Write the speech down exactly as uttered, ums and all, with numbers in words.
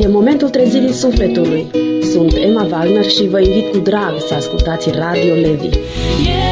E momentul trezirii sufletului. Sunt Emma Wagner și vă invit cu drag să ascultați Radio Levi. Yeah.